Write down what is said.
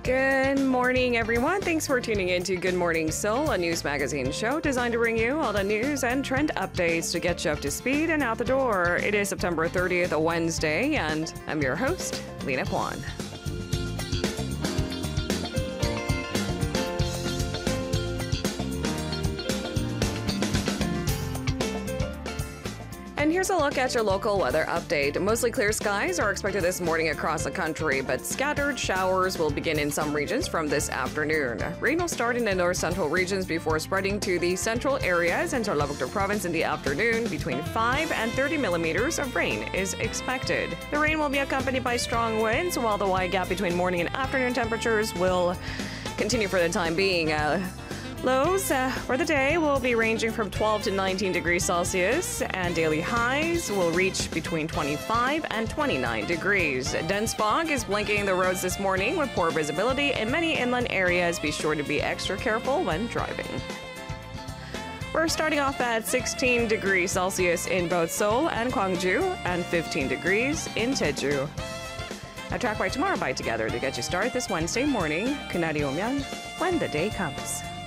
Good morning, everyone. Thanks for tuning in to Good Morning Seoul, a news magazine show designed to bring you all the news and trend updates to get you up to speed and out the door. It is September 30th, a Wednesday, and I'm your host, Lena Kwan. And here's a look at your local weather update. Mostly clear skies are expected this morning across the country, but scattered showers will begin in some regions from this afternoon. Rain will start in the north central regions before spreading to the central areas and Jeollabuk-do province in the afternoon. Between 5 and 30 millimeters of rain is expected. The rain will be accompanied by strong winds, while the wide gap between morning and afternoon temperatures will continue for the time being. Lows for the day will be ranging from 12 to 19 degrees Celsius, and daily highs will reach between 25 and 29 degrees. Dense fog is blanketing the roads this morning with poor visibility in many inland areas. Be sure to be extra careful when driving. We're starting off at 16 degrees Celsius in both Seoul and Gwangju, and 15 degrees in Jeju. A track by tomorrow by Together to get you started this Wednesday morning. 그날이 오면, when the day comes.